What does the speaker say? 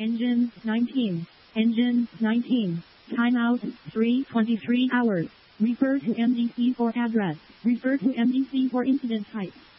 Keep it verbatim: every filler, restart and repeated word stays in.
Engine nineteen. Engine nineteen. Timeout three twenty-three hours. Refer to M D C for address. Refer to M D C for incident type.